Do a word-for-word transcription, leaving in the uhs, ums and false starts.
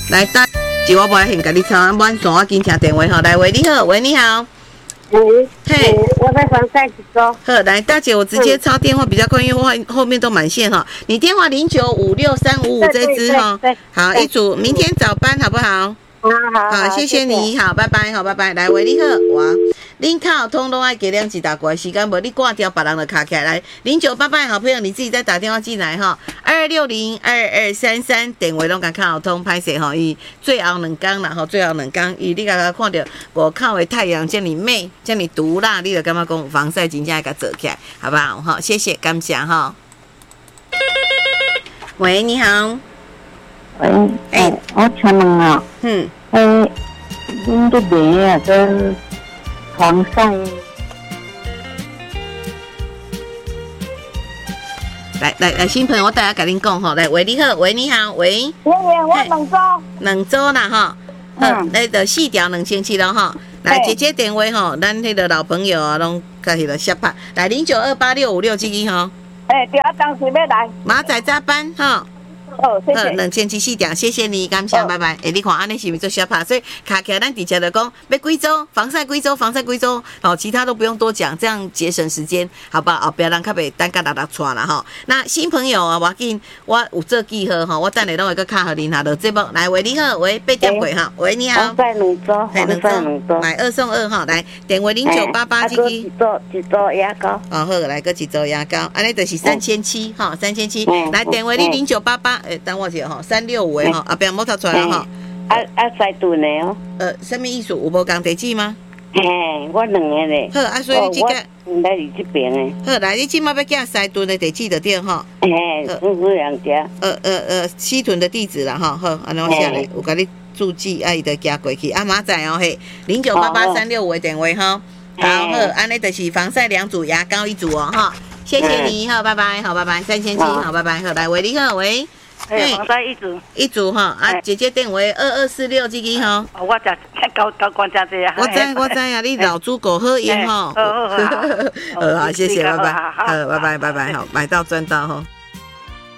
来大，是我无来先甲你抄，满线我紧听电话吼。来，喂，你好，喂，你好。 喂， 嘿， 我在防晒几周。 好，来，大姐，我直接抄电话比较快，因为后后面都满线哈。你电话零九五六三五五这支哈。好，一组，明天早班好不好？ 好好好，谢谢你，好，拜拜，好，拜拜。来，喂，你好，哇，恁卡通拢爱给两一大过时间，无你挂掉，别人就卡起来。来，零九八八好朋友，你自己再打电话进来哈，二六零二二三三，电话拢甲卡通拍摄吼，伊最后两天啦吼，最后两天，伊你甲他看到外口的太阳这么美，这么毒辣，你就感觉讲防晒真正要甲做起来，好不好？好，谢谢，感谢哈。喂，你好。 喂，哎，我请问啊， 嗯， 哎，恁这边啊，跟防晒， 来来来，新朋友，我等下甲恁讲吼，来，喂，你好，喂，你好，喂， 爷爷，我两周， 两周啦吼，好，那就四条两星期了吼。来，姐姐电话吼，咱迄个老朋友啊，拢甲迄个接拍，来零九二八六五六这个吼， 哎，对啊，当时要来， 马仔加班吼。 哦，谢谢。 两千七四条，谢谢你，感谢，拜拜。哎，你看安尼是不是做小拍？所以卡起来，咱底下就讲要几周，防晒几周，防晒几周，哦，其他都不用多讲，这样节省时间，好不好？后边人较袂等甲六六串啦吼。那新朋友啊，我紧，我有做记号吼，我等下拢会个卡互恁下落节目。来，喂，你好，喂，八点过哈，喂，你好。 防晒两周，防晒两周。 来二送二哈，来电话零九八八这个。 一周一周牙膏。 哦，好，来个一周牙膏，安尼就是三千七哈，三千七。来电话你零九八八，诶，等我一下吼。三六五的吼，后壁莫读出来吼。 啊啊，西顿的哦。 呃，什么意思？有无讲地址吗？ 嘿，我两个咧。 好，啊，所以你即个来你这边的。 好，来，你即马要寄西屯的地址就对吼。 嘿，叔叔两家。 呃呃呃，西屯的地址啦吼。好，安尼我写咧，有甲你注记，啊，伊就寄过去。啊，马仔哦嘿，零九八八三六五的电话吼。好，好，安尼就是防晒两组，牙膏一组哦哈。谢谢你，好，拜拜，好，拜拜，三千七，好，拜拜，好，来，喂，你好，喂。 哎，防晒一组， 一组哈啊，姐姐电话二二四六这个哈。 哦，我只高高关家这啊。 我知我知啊，你老猪狗喝烟哈。 好好好， 好，谢谢，拜拜，好，拜拜拜拜，好，买到赚到哈。